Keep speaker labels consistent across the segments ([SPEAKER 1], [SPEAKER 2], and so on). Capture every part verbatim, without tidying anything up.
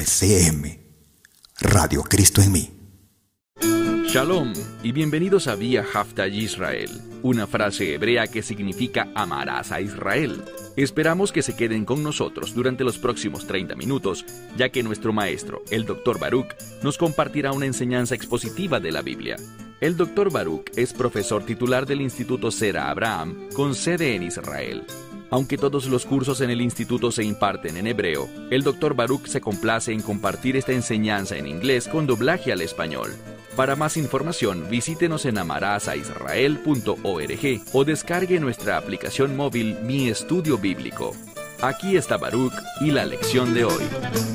[SPEAKER 1] C M, Radio Cristo en mí.
[SPEAKER 2] Shalom y bienvenidos a Vía Haftaj Israel, una frase hebrea que significa amarás a Israel. Esperamos que se queden con nosotros durante los próximos treinta minutos, ya que nuestro maestro, el doctor Baruch, nos compartirá una enseñanza expositiva de la Biblia. El doctor Baruch es profesor titular del Instituto Sera Abraham, con sede en Israel. Aunque todos los cursos en el instituto se imparten en hebreo, el doctor Baruch se complace en compartir esta enseñanza en inglés con doblaje al español. Para más información, visítenos en amarásisrael punto org o descargue nuestra aplicación móvil Mi Estudio Bíblico. Aquí está Baruch y la lección de hoy.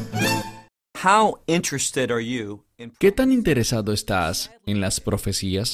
[SPEAKER 3] How interested are you in...
[SPEAKER 4] ¿Qué tan interesado estás en las profecías?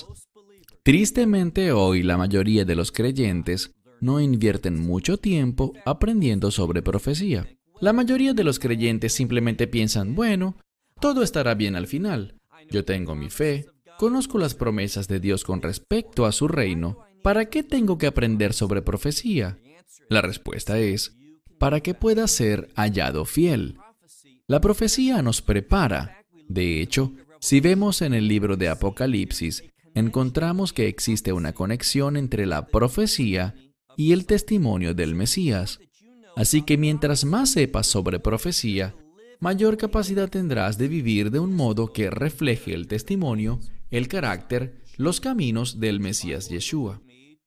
[SPEAKER 4] Tristemente hoy la mayoría de los creyentes no invierten mucho tiempo aprendiendo sobre profecía. La mayoría de los creyentes simplemente piensan, bueno, todo estará bien al final. Yo tengo mi fe, conozco las promesas de Dios con respecto a su reino. ¿Para qué tengo que aprender sobre profecía? La respuesta es, para que pueda ser hallado fiel. La profecía nos prepara. De hecho, si vemos en el libro de Apocalipsis, encontramos que existe una conexión entre la profecía y el testimonio del Mesías. Así que mientras más sepas sobre profecía, mayor capacidad tendrás de vivir de un modo que refleje el testimonio, el carácter, los caminos del Mesías Yeshua.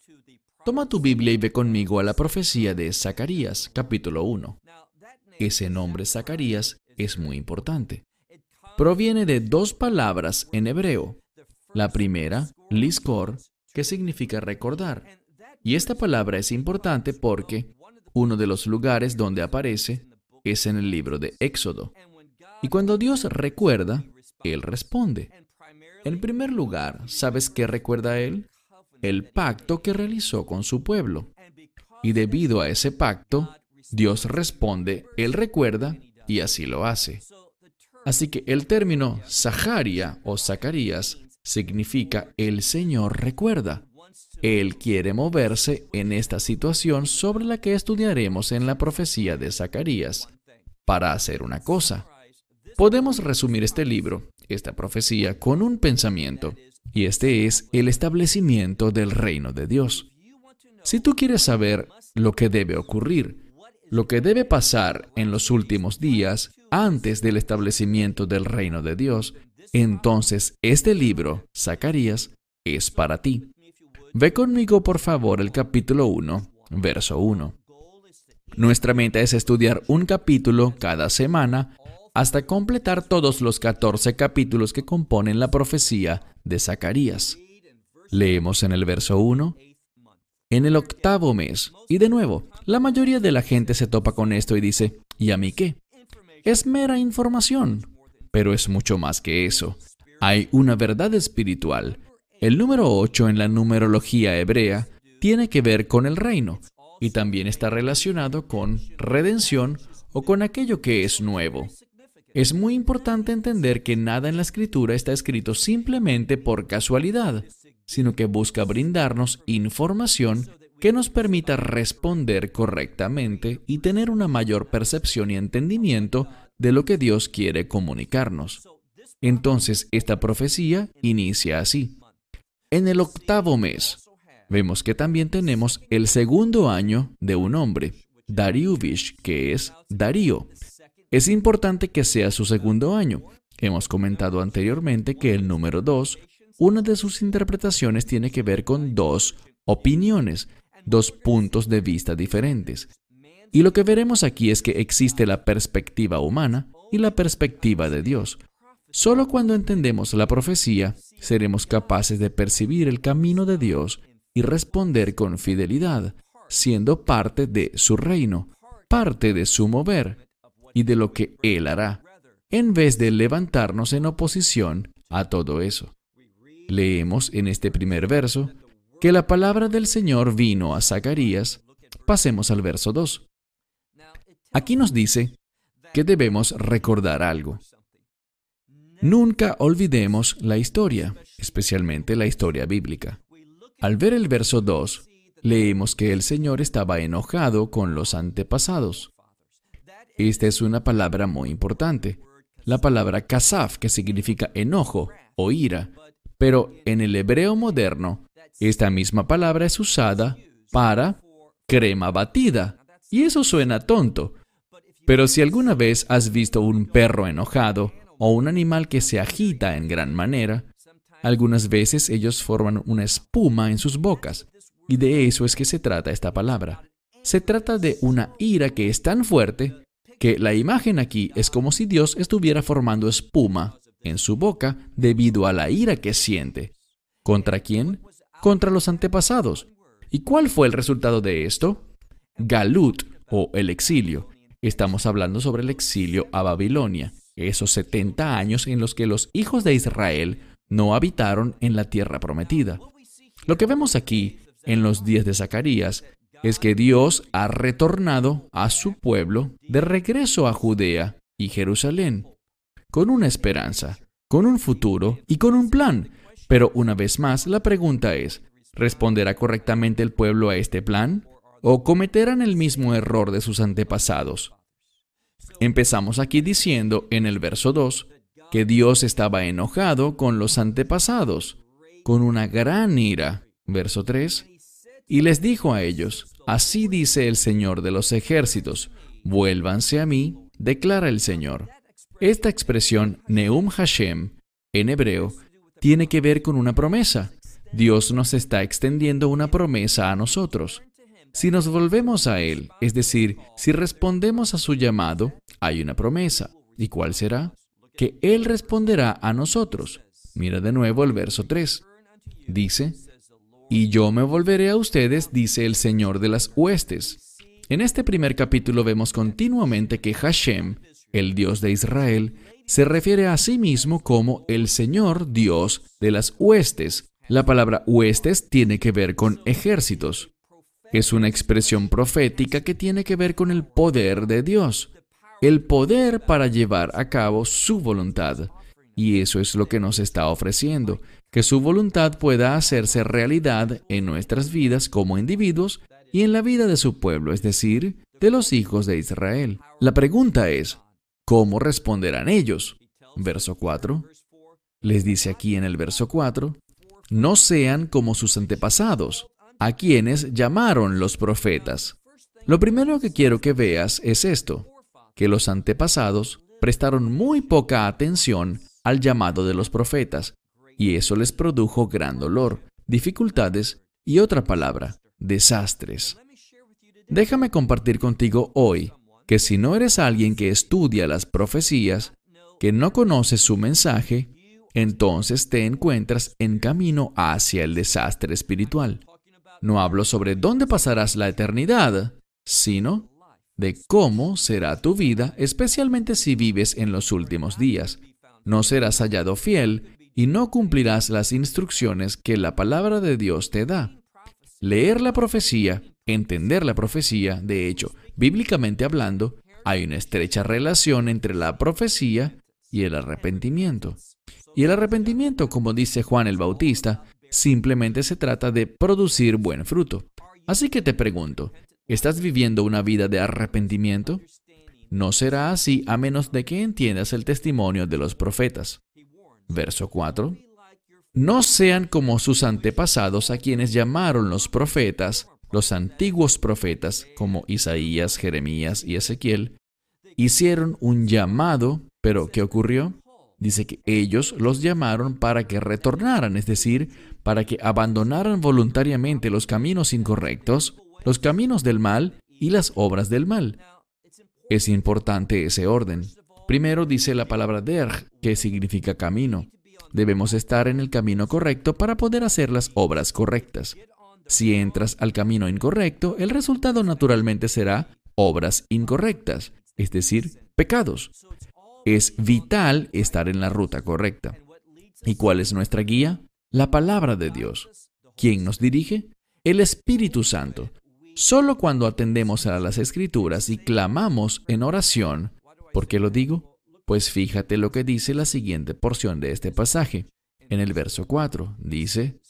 [SPEAKER 4] Toma tu Biblia y ve conmigo a la profecía de Zacarías, capítulo uno. Ese nombre Zacarías es muy importante. Proviene de dos palabras en hebreo. La primera, lizkor, que significa recordar. Y esta palabra es importante porque uno de los lugares donde aparece es en el libro de Éxodo. Y cuando Dios recuerda, Él responde. En primer lugar, ¿sabes qué recuerda Él? El pacto que realizó con su pueblo. Y debido a ese pacto, Dios responde, Él recuerda, y así lo hace. Así que el término Zaharia o Zacarías significa el Señor recuerda. Él quiere moverse en esta situación sobre la que estudiaremos en la profecía de Zacarías, para hacer una cosa. Podemos resumir este libro, esta profecía, con un pensamiento, y este es el establecimiento del reino de Dios. Si tú quieres saber lo que debe ocurrir, lo que debe pasar en los últimos días, antes del establecimiento del reino de Dios, entonces este libro, Zacarías, es para ti. Ve conmigo, por favor, el capítulo uno, verso uno. Nuestra meta es estudiar un capítulo cada semana hasta completar todos los catorce capítulos que componen la profecía de Zacarías. Leemos en el verso uno. En el octavo mes. Y de nuevo, la mayoría de la gente se topa con esto y dice, ¿y a mí qué? Es mera información. Pero es mucho más que eso. Hay una verdad espiritual. El número ocho en la numerología hebrea tiene que ver con el reino y también está relacionado con redención o con aquello que es nuevo. Es muy importante entender que nada en la Escritura está escrito simplemente por casualidad, sino que busca brindarnos información que nos permita responder correctamente y tener una mayor percepción y entendimiento de lo que Dios quiere comunicarnos. Entonces, esta profecía inicia así. En el octavo mes, vemos que también tenemos el segundo año de un hombre, Dariuvish, que es Darío. Es importante que sea su segundo año. Hemos comentado anteriormente que el número dos, una de sus interpretaciones tiene que ver con dos opiniones, dos puntos de vista diferentes. Y lo que veremos aquí es que existe la perspectiva humana y la perspectiva de Dios. Solo cuando entendemos la profecía, seremos capaces de percibir el camino de Dios y responder con fidelidad, siendo parte de su reino, parte de su mover y de lo que Él hará, en vez de levantarnos en oposición a todo eso. Leemos en este primer verso que la palabra del Señor vino a Zacarías. Pasemos al verso dos. Aquí nos dice que debemos recordar algo. Nunca olvidemos la historia, especialmente la historia bíblica. Al ver el verso dos, leemos que el Señor estaba enojado con los antepasados. Esta es una palabra muy importante. la palabra kasaf, que significa enojo o ira. Pero en el hebreo moderno, esta misma palabra es usada para crema batida. Y eso suena tonto. Pero si alguna vez has visto un perro enojado o un animal que se agita en gran manera, algunas veces ellos forman una espuma en sus bocas. Y de eso es que se trata esta palabra. Se trata de una ira que es tan fuerte que la imagen aquí es como si Dios estuviera formando espuma en su boca debido a la ira que siente. ¿Contra quién? Contra los antepasados. ¿Y cuál fue el resultado de esto? Galut, o el exilio. Estamos hablando sobre el exilio a Babilonia, esos setenta años en los que los hijos de Israel no habitaron en la tierra prometida. Lo que vemos aquí, en los días de Zacarías, es que Dios ha retornado a su pueblo de regreso a Judea y Jerusalén, con una esperanza, con un futuro y con un plan. Pero una vez más, la pregunta es, ¿responderá correctamente el pueblo a este plan? ¿O cometerán el mismo error de sus antepasados? Empezamos aquí diciendo, en el verso dos, que Dios estaba enojado con los antepasados, con una gran ira. Verso tres, y les dijo a ellos, así dice el Señor de los ejércitos, vuélvanse a mí, declara el Señor. Esta expresión, Neum Hashem, en hebreo, tiene que ver con una promesa. Dios nos está extendiendo una promesa a nosotros. Si nos volvemos a Él, es decir, si respondemos a su llamado, hay una promesa. ¿Y cuál será? Que Él responderá a nosotros. Mira de nuevo el verso tres. Dice, y yo me volveré a ustedes, dice el Señor de las huestes. En este primer capítulo vemos continuamente que Hashem, el Dios de Israel, se refiere a sí mismo como el Señor Dios de las huestes. La palabra huestes tiene que ver con ejércitos. Es una expresión profética que tiene que ver con el poder de Dios, el poder para llevar a cabo su voluntad. Y eso es lo que nos está ofreciendo, que su voluntad pueda hacerse realidad en nuestras vidas como individuos y en la vida de su pueblo, es decir, de los hijos de Israel. La pregunta es, ¿cómo responderán ellos? Verso cuatro. Les dice aquí en el verso cuatro, no sean como sus antepasados, a quienes llamaron los profetas. Lo primero que quiero que veas es esto, que los antepasados prestaron muy poca atención al llamado de los profetas, y eso les produjo gran dolor, dificultades y otra palabra, desastres. Déjame compartir contigo hoy que si no eres alguien que estudia las profecías, que no conoces su mensaje, entonces te encuentras en camino hacia el desastre espiritual. No hablo sobre dónde pasarás la eternidad, sino de cómo será tu vida, especialmente si vives en los últimos días. No serás hallado fiel y no cumplirás las instrucciones que la palabra de Dios te da. Leer la profecía, entender la profecía, de hecho, bíblicamente hablando, hay una estrecha relación entre la profecía y el arrepentimiento. Y el arrepentimiento, como dice Juan el Bautista, simplemente se trata de producir buen fruto. Así que te pregunto, ¿estás viviendo una vida de arrepentimiento? No será así a menos de que entiendas el testimonio de los profetas. Verso cuatro. No sean como sus antepasados a quienes llamaron los profetas, los antiguos profetas, como Isaías, Jeremías y Ezequiel, hicieron un llamado, pero ¿qué ocurrió? Dice que ellos los llamaron para que retornaran, es decir, para que abandonaran voluntariamente los caminos incorrectos, los caminos del mal y las obras del mal. Es importante ese orden. Primero dice la palabra derg, que significa camino. Debemos estar en el camino correcto para poder hacer las obras correctas. Si entras al camino incorrecto, el resultado naturalmente será obras incorrectas, es decir, pecados. Es vital estar en la ruta correcta. ¿Y cuál es nuestra guía? La palabra de Dios. ¿Quién nos dirige? El Espíritu Santo. Solo cuando atendemos a las Escrituras y clamamos en oración. ¿Por qué lo digo? Pues fíjate lo que dice la siguiente porción de este pasaje. En el verso cuatro dice,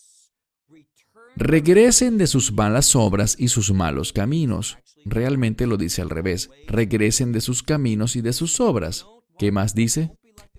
[SPEAKER 4] regresen de sus malas obras y sus malos caminos. Realmente lo dice al revés. Regresen de sus caminos y de sus obras. ¿Qué más dice?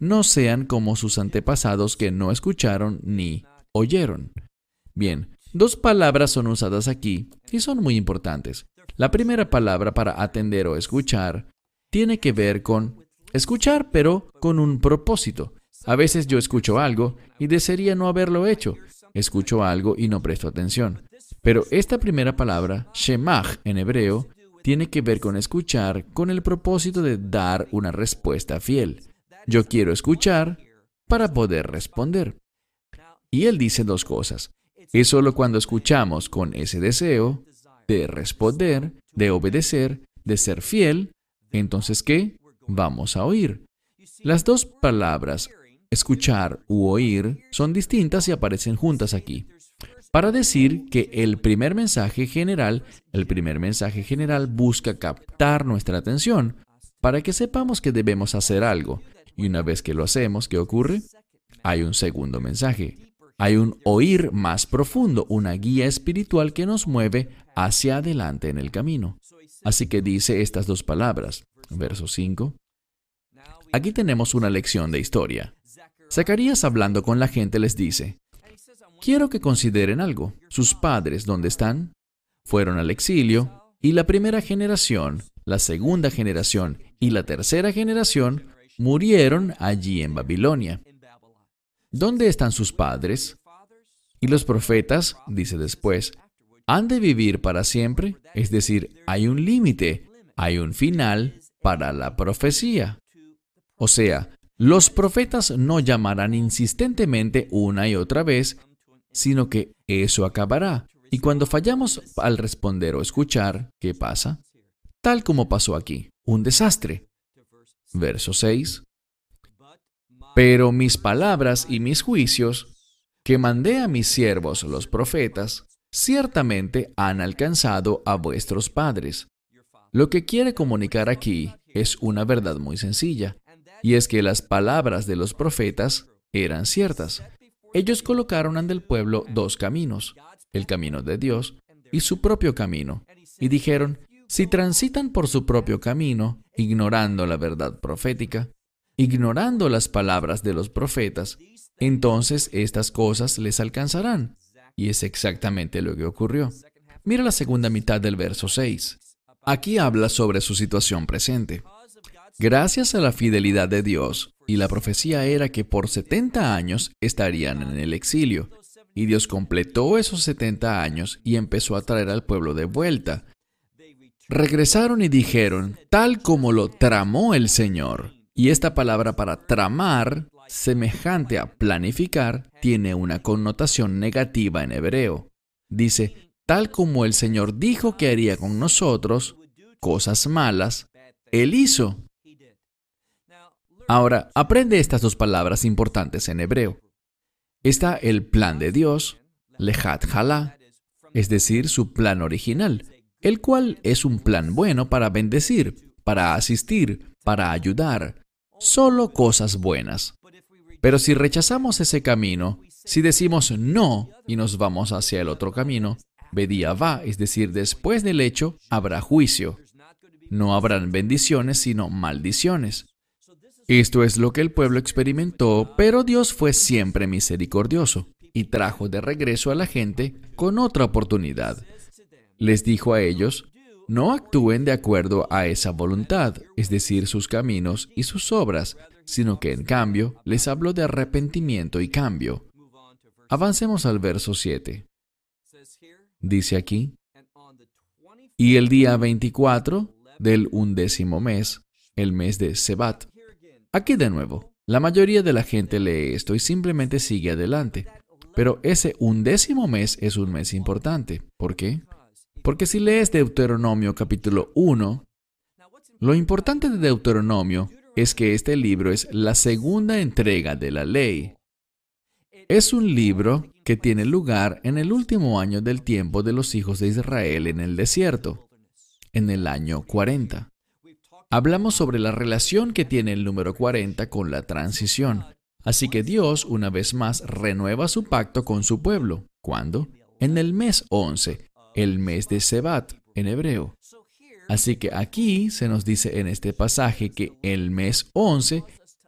[SPEAKER 4] no sean como sus antepasados que no escucharon ni oyeron. Bien, dos palabras son usadas aquí y son muy importantes. La primera palabra para atender o escuchar tiene que ver con escuchar, pero con un propósito. A veces yo escucho algo y desearía no haberlo hecho. Escucho algo y no presto atención. Pero esta primera palabra, shemach en hebreo, tiene que ver con escuchar con el propósito de dar una respuesta fiel. Yo quiero escuchar para poder responder. Y él dice dos cosas. Es solo cuando escuchamos con ese deseo de responder, de obedecer, de ser fiel, entonces ¿qué? Vamos a oír. Las dos palabras, escuchar u oír, son distintas y aparecen juntas aquí. Para decir que el primer mensaje general, el primer mensaje general busca captar nuestra atención para que sepamos que debemos hacer algo. Y una vez que lo hacemos, ¿qué ocurre? Hay un segundo mensaje. Hay un oír más profundo, una guía espiritual que nos mueve hacia adelante en el camino. Así que dice estas dos palabras. Verso cinco. Aquí tenemos una lección de historia. Zacarías, hablando con la gente, les dice: quiero que consideren algo. Sus padres, ¿dónde están? Fueron al exilio, y la primera generación, la segunda generación y la tercera generación murieron allí en Babilonia. ¿Dónde están sus padres? Y los profetas, dice después, ¿han de vivir para siempre? Es decir, hay un límite, hay un final para la profecía. O sea, los profetas no llamarán insistentemente una y otra vez, sino que eso acabará. Y cuando fallamos al responder o escuchar, ¿qué pasa? Tal como pasó aquí, un desastre. Verso seis. Pero mis palabras y mis juicios, que mandé a mis siervos los profetas, ciertamente han alcanzado a vuestros padres. Lo que quiere comunicar aquí es una verdad muy sencilla, y es que las palabras de los profetas eran ciertas. Ellos colocaron ante el pueblo dos caminos, el camino de Dios y su propio camino, y dijeron: si transitan por su propio camino, ignorando la verdad profética, ignorando las palabras de los profetas, entonces estas cosas les alcanzarán. Y es exactamente lo que ocurrió. Mira la segunda mitad del verso seis. Aquí habla sobre su situación presente. Gracias a la fidelidad de Dios, y la profecía era que por setenta años estarían en el exilio, y Dios completó esos setenta años y empezó a traer al pueblo de vuelta. Regresaron y dijeron, tal como lo tramó el Señor. Y esta palabra para tramar, semejante a planificar, tiene una connotación negativa en hebreo. Dice, tal como el Señor dijo que haría con nosotros, cosas malas, Él hizo. Ahora, aprende estas dos palabras importantes en hebreo. Está el plan de Dios, Lechat Halá, es decir, su plan original, el cual es un plan bueno para bendecir, para asistir, para ayudar, solo cosas buenas. Pero si rechazamos ese camino, si decimos no y nos vamos hacia el otro camino, Bediavá, es decir, después del hecho, habrá juicio. No habrán bendiciones, sino maldiciones. Esto es lo que el pueblo experimentó, pero Dios fue siempre misericordioso y trajo de regreso a la gente con otra oportunidad. Les dijo a ellos, no actúen de acuerdo a esa voluntad, es decir, sus caminos y sus obras, sino que en cambio les habló de arrepentimiento y cambio. Avancemos al verso siete. Dice aquí, y el día veinticuatro del undécimo mes, el mes de Sebat. Aquí de nuevo, la mayoría de la gente lee esto y simplemente sigue adelante. Pero ese undécimo mes es un mes importante. ¿Por qué? Porque si lees Deuteronomio capítulo uno, lo importante de Deuteronomio es que este libro es la segunda entrega de la ley. Es un libro que tiene lugar en el último año del tiempo de los hijos de Israel en el desierto, en el año cuarenta. Hablamos sobre la relación que tiene el número cuarenta con la transición. Así que Dios, una vez más, renueva su pacto con su pueblo. ¿Cuándo? En el mes once, el mes de Sebat, en hebreo. Así que aquí se nos dice en este pasaje que el mes once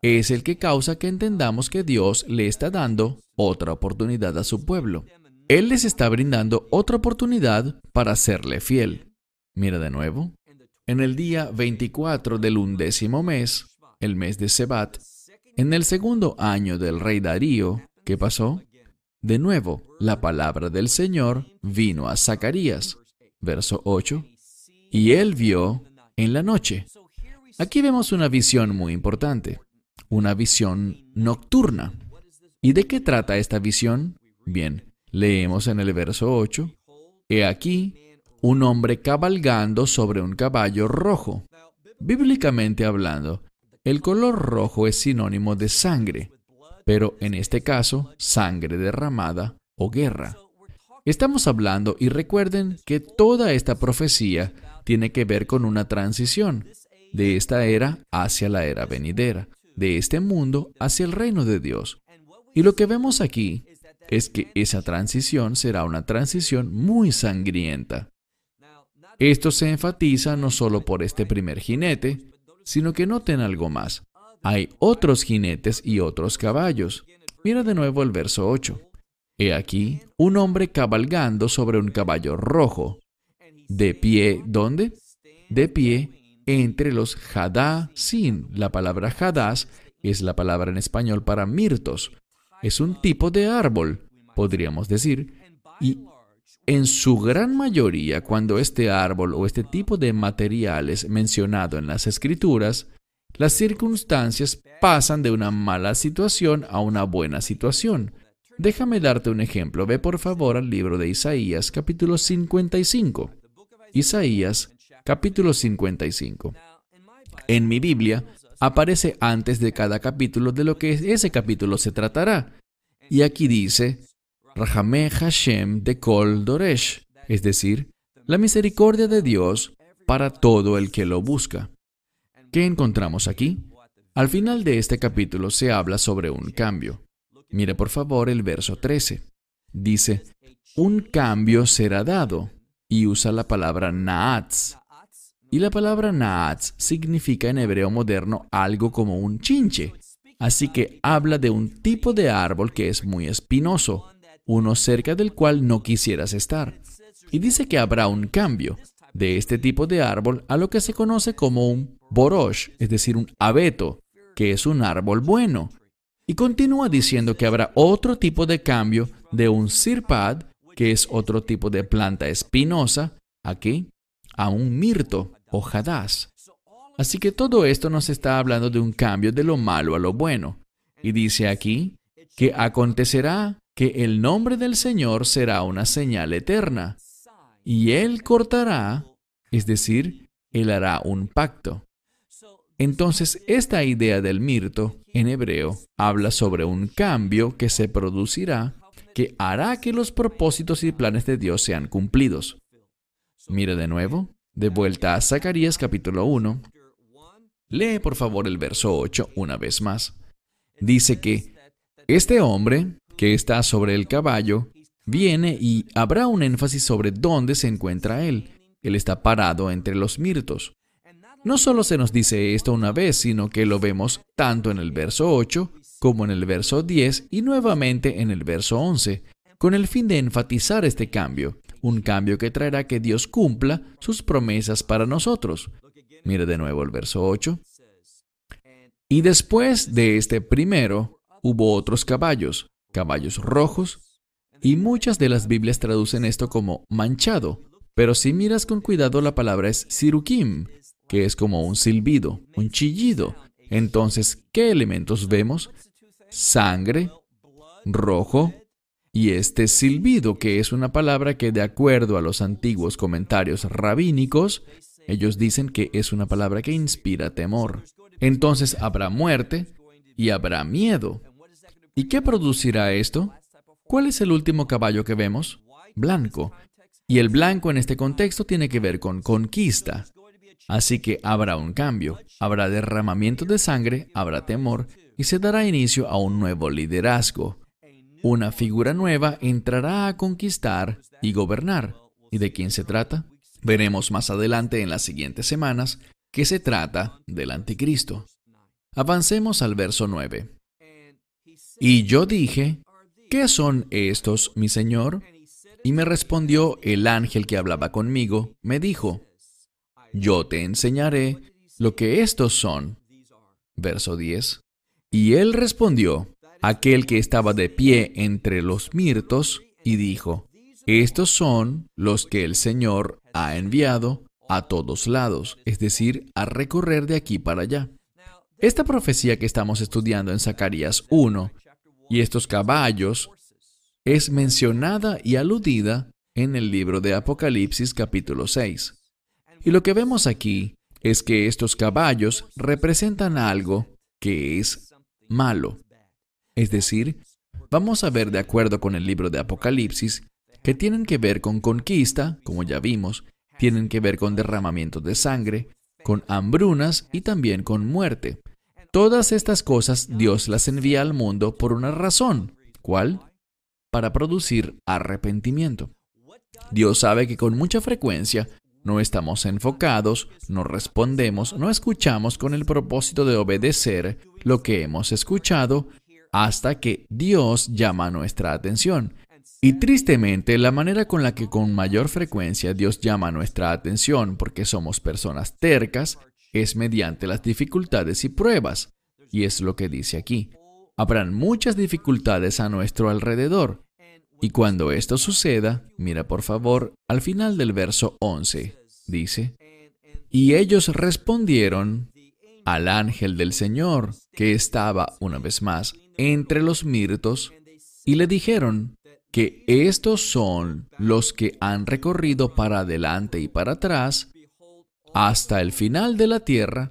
[SPEAKER 4] es el que causa que entendamos que Dios le está dando otra oportunidad a su pueblo. Él les está brindando otra oportunidad para serle fiel. Mira de nuevo. En el día veinticuatro del undécimo mes, el mes de Sebat, en el segundo año del rey Darío, ¿qué pasó? De nuevo, la palabra del Señor vino a Zacarías, verso ocho, y él vio en la noche. Aquí vemos una visión muy importante, una visión nocturna. ¿Y de qué trata esta visión? Bien, leemos en el verso ocho, he aquí un hombre cabalgando sobre un caballo rojo. Bíblicamente hablando, el color rojo es sinónimo de sangre, pero en este caso, sangre derramada o guerra. Estamos hablando, y recuerden que toda esta profecía tiene que ver con una transición de esta era hacia la era venidera, de este mundo hacia el reino de Dios. Y lo que vemos aquí es que esa transición será una transición muy sangrienta. Esto se enfatiza no solo por este primer jinete, sino que noten algo más. Hay otros jinetes y otros caballos. Mira de nuevo el verso ocho. He aquí un hombre cabalgando sobre un caballo rojo. De pie, ¿dónde? De pie entre los Hadá-sin. La palabra Hadás es la palabra en español para mirtos. Es un tipo de árbol, podríamos decir, y en su gran mayoría, cuando este árbol o este tipo de material es mencionado en las Escrituras, las circunstancias pasan de una mala situación a una buena situación. Déjame darte un ejemplo. Ve por favor al libro de Isaías, capítulo cincuenta y cinco. Isaías, capítulo cincuenta y cinco. En mi Biblia aparece antes de cada capítulo de lo que ese capítulo se tratará. Y aquí dice, Rahameh Hashem de Kol Doresh, es decir, la misericordia de Dios para todo el que lo busca. ¿Qué encontramos aquí? Al final de este capítulo se habla sobre un cambio. Mire por favor el verso trece. Dice, un cambio será dado, y usa la palabra naatz. Y la palabra naatz significa en hebreo moderno algo como un chinche. Así que habla de un tipo de árbol que es muy espinoso, uno cerca del cual no quisieras estar. Y dice que habrá un cambio de este tipo de árbol a lo que se conoce como un borosh, es decir, un abeto, que es un árbol bueno. Y continúa diciendo que habrá otro tipo de cambio de un sirpad, que es otro tipo de planta espinosa, aquí, a un mirto o hadás. Así que todo esto nos está hablando de un cambio de lo malo a lo bueno. Y dice aquí que acontecerá que el nombre del Señor será una señal eterna, y Él cortará, es decir, Él hará un pacto. Entonces, esta idea del mirto, en hebreo, habla sobre un cambio que se producirá, que hará que los propósitos y planes de Dios sean cumplidos. Mira de nuevo, de vuelta a Zacarías capítulo uno. Lee por favor el verso ocho una vez más. Dice que este hombre que está sobre el caballo viene y habrá un énfasis sobre dónde se encuentra él. Él está parado entre los mirtos. No solo se nos dice esto una vez, sino que lo vemos tanto en el verso ocho como en el verso diez y nuevamente en el verso once, con el fin de enfatizar este cambio, un cambio que traerá que Dios cumpla sus promesas para nosotros. Mire de nuevo el verso ocho. Y después de este primero, hubo otros caballos, caballos rojos, y muchas de las Biblias traducen esto como manchado, pero si miras con cuidado la palabra es sirukim, que es como un silbido, un chillido. Entonces, ¿qué elementos vemos? Sangre, rojo, y este silbido, que es una palabra que de acuerdo a los antiguos comentarios rabínicos, ellos dicen que es una palabra que inspira temor. Entonces habrá muerte y habrá miedo. ¿Y qué producirá esto? ¿Cuál es el último caballo que vemos? Blanco. Y el blanco en este contexto tiene que ver con conquista. Así que habrá un cambio, habrá derramamiento de sangre, habrá temor y se dará inicio a un nuevo liderazgo. Una figura nueva entrará a conquistar y gobernar. ¿Y de quién se trata? Veremos más adelante en las siguientes semanas que se trata del anticristo. Avancemos al verso nueve. Y yo dije, ¿qué son estos, mi señor? Y me respondió el ángel que hablaba conmigo, me dijo, yo te enseñaré lo que estos son. Verso diez. Y él respondió, aquel que estaba de pie entre los mirtos, y dijo, estos son los que el Señor ha enviado a todos lados, es decir, a recorrer de aquí para allá. Esta profecía que estamos estudiando en Zacarías uno, y estos caballos, es mencionada y aludida en el libro de Apocalipsis capítulo seis. Y lo que vemos aquí es que estos caballos representan algo que es malo. Es decir, vamos a ver de acuerdo con el libro de Apocalipsis, que tienen que ver con conquista, como ya vimos, tienen que ver con derramamiento de sangre, con hambrunas y también con muerte. Todas estas cosas Dios las envía al mundo por una razón. ¿Cuál? Para producir arrepentimiento. Dios sabe que con mucha frecuencia no estamos enfocados, no respondemos, no escuchamos con el propósito de obedecer lo que hemos escuchado hasta que Dios llama nuestra atención. Y tristemente, la manera con la que con mayor frecuencia Dios llama nuestra atención porque somos personas tercas es mediante las dificultades y pruebas. Y es lo que dice aquí. Habrán muchas dificultades a nuestro alrededor. Y cuando esto suceda, mira por favor al final del verso once, dice, y ellos respondieron al ángel del Señor, que estaba, una vez más, entre los mirtos, y le dijeron que estos son los que han recorrido para adelante y para atrás hasta el final de la tierra,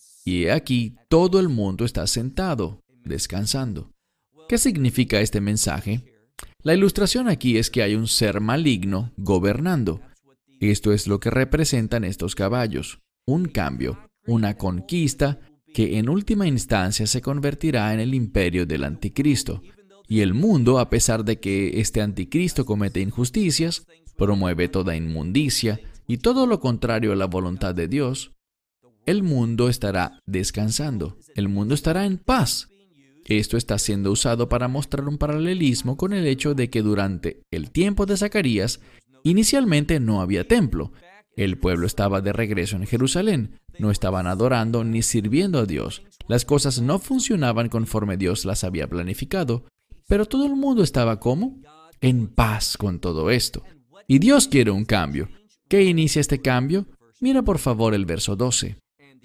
[SPEAKER 4] y he aquí todo el mundo está sentado, descansando. ¿Qué significa este mensaje? La ilustración aquí es que hay un ser maligno gobernando. Esto es lo que representan estos caballos. Un cambio, una conquista que en última instancia se convertirá en el imperio del anticristo. Y el mundo, a pesar de que este anticristo comete injusticias, promueve toda inmundicia y todo lo contrario a la voluntad de Dios, el mundo estará descansando. El mundo estará en paz. Esto está siendo usado para mostrar un paralelismo con el hecho de que durante el tiempo de Zacarías, inicialmente no había templo. El pueblo estaba de regreso en Jerusalén. No estaban adorando ni sirviendo a Dios. Las cosas no funcionaban conforme Dios las había planificado. Pero todo el mundo estaba ¿cómo? En paz con todo esto. Y Dios quiere un cambio. ¿Qué inicia este cambio? Mira por favor el verso doce.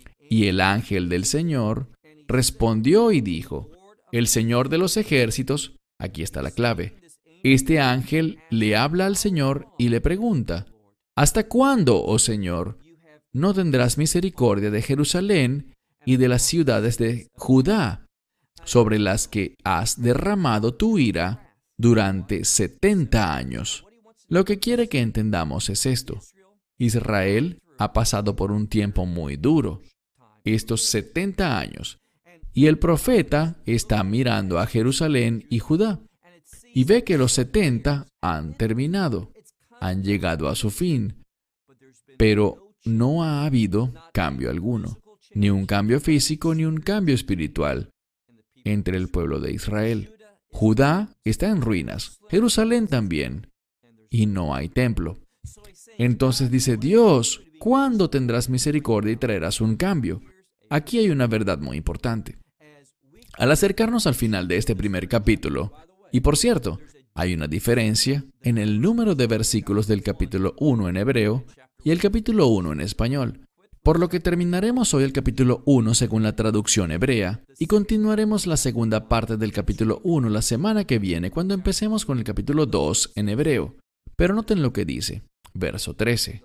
[SPEAKER 4] Y el ángel del Señor respondió y dijo, el Señor de los ejércitos, aquí está la clave, este ángel le habla al Señor y le pregunta, ¿hasta cuándo, oh Señor, no tendrás misericordia de Jerusalén y de las ciudades de Judá, sobre las que has derramado tu ira durante setenta años? Lo que quiere que entendamos es esto. Israel ha pasado por un tiempo muy duro, estos setenta años, y el profeta está mirando a Jerusalén y Judá, y ve que los setenta han terminado, han llegado a su fin, pero no ha habido cambio alguno, ni un cambio físico ni un cambio espiritual entre el pueblo de Israel. Judá está en ruinas, Jerusalén también, y no hay templo. Entonces dice Dios, ¿cuándo tendrás misericordia y traerás un cambio? Aquí hay una verdad muy importante. Al acercarnos al final de este primer capítulo, y por cierto, hay una diferencia en el número de versículos del capítulo uno en hebreo y el capítulo uno en español, por lo que terminaremos hoy el capítulo uno según la traducción hebrea y continuaremos la segunda parte del capítulo uno la semana que viene cuando empecemos con el capítulo dos en hebreo. Pero noten lo que dice, verso trece.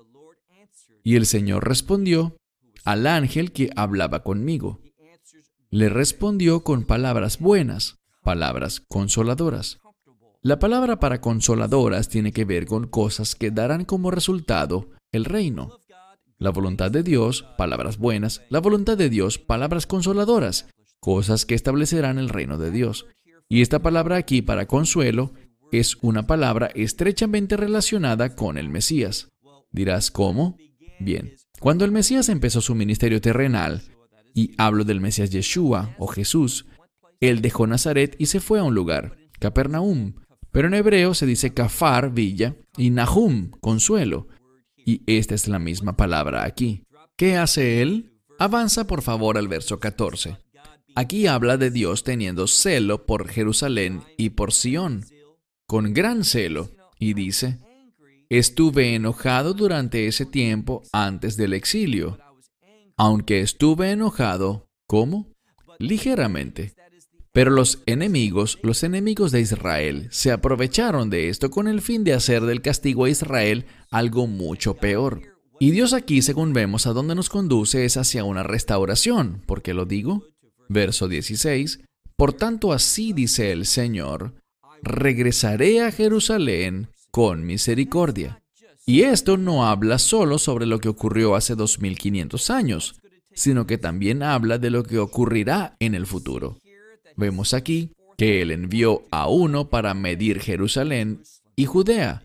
[SPEAKER 4] Y el Señor respondió al ángel que hablaba conmigo. Le respondió con palabras buenas, palabras consoladoras. La palabra para consoladoras tiene que ver con cosas que darán como resultado el reino. La voluntad de Dios, palabras buenas. La voluntad de Dios, palabras consoladoras, cosas que establecerán el reino de Dios. Y esta palabra aquí para consuelo es una palabra estrechamente relacionada con el Mesías. Dirás, ¿cómo? Bien, cuando el Mesías empezó su ministerio terrenal, y hablo del Mesías Yeshua o Jesús, él dejó Nazaret y se fue a un lugar, Capernaum, pero en hebreo se dice Cafar, villa, y Nahum, consuelo, y esta es la misma palabra aquí. ¿Qué hace él? Avanza por favor al verso catorce. Aquí habla de Dios teniendo celo por Jerusalén y por Sión, con gran celo, y dice: estuve enojado durante ese tiempo antes del exilio, aunque estuve enojado, ¿cómo? Ligeramente. Pero los enemigos, los enemigos de Israel, se aprovecharon de esto con el fin de hacer del castigo a Israel algo mucho peor. Y Dios aquí, según vemos, a dónde nos conduce es hacia una restauración. ¿Por qué lo digo? Verso dieciséis. Por tanto, así dice el Señor: regresaré a Jerusalén con misericordia. Y esto no habla solo sobre lo que ocurrió hace dos mil quinientos años, sino que también habla de lo que ocurrirá en el futuro. Vemos aquí que Él envió a uno para medir Jerusalén y Judea.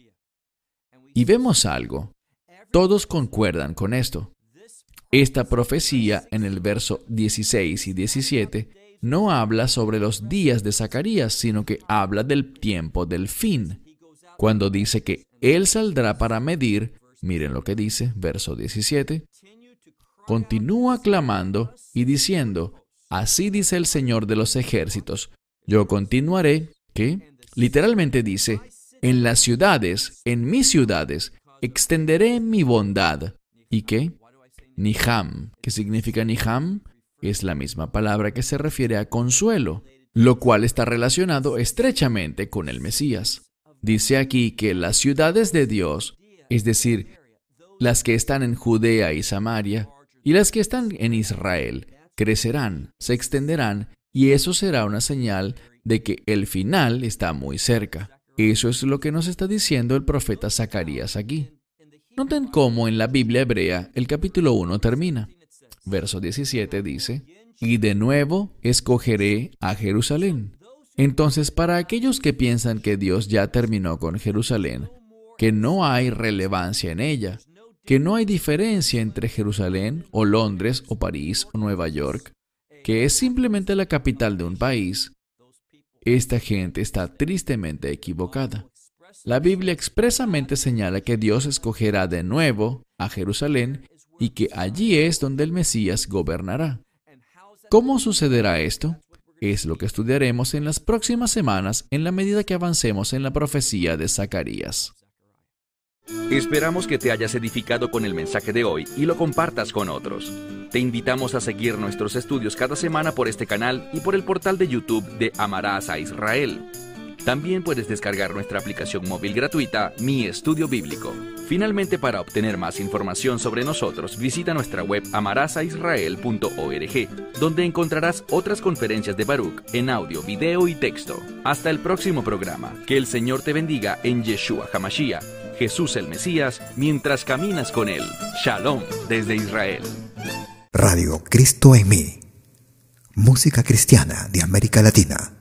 [SPEAKER 4] Y vemos algo. Todos concuerdan con esto. Esta profecía en el verso dieciséis y diecisiete no habla sobre los días de Zacarías, sino que habla del tiempo del fin. Cuando dice que Él saldrá para medir, miren lo que dice, verso diecisiete, continúa clamando y diciendo: así dice el Señor de los ejércitos, yo continuaré, ¿qué? Literalmente dice, en las ciudades, en mis ciudades, extenderé mi bondad. ¿Y qué? Niham. ¿Qué significa Niham? Es la misma palabra que se refiere a consuelo, lo cual está relacionado estrechamente con el Mesías. Dice aquí que las ciudades de Dios, es decir, las que están en Judea y Samaria, y las que están en Israel, crecerán, se extenderán, y eso será una señal de que el final está muy cerca. Eso es lo que nos está diciendo el profeta Zacarías aquí. Noten cómo en la Biblia hebrea el capítulo uno termina. Verso diecisiete dice: y de nuevo escogeré a Jerusalén. Entonces, para aquellos que piensan que Dios ya terminó con Jerusalén, que no hay relevancia en ella, que no hay diferencia entre Jerusalén o Londres o París o Nueva York, que es simplemente la capital de un país, esta gente está tristemente equivocada. La Biblia expresamente señala que Dios escogerá de nuevo a Jerusalén y que allí es donde el Mesías gobernará. ¿Cómo sucederá esto? Es lo que estudiaremos en las próximas semanas en la medida que avancemos en la profecía de Zacarías.
[SPEAKER 2] Esperamos que te hayas edificado con el mensaje de hoy y lo compartas con otros. Te invitamos a seguir nuestros estudios cada semana por este canal y por el portal de YouTube de Amarás a Israel. También puedes descargar nuestra aplicación móvil gratuita, Mi Estudio Bíblico. Finalmente, para obtener más información sobre nosotros, visita nuestra web amarás a israel punto org, donde encontrarás otras conferencias de Baruch en audio, video y texto. Hasta el próximo programa. Que el Señor te bendiga en Yeshua HaMashiach, Jesús el Mesías, mientras caminas con Él. Shalom desde Israel.
[SPEAKER 1] Radio Cristo en mí. Música cristiana de América Latina.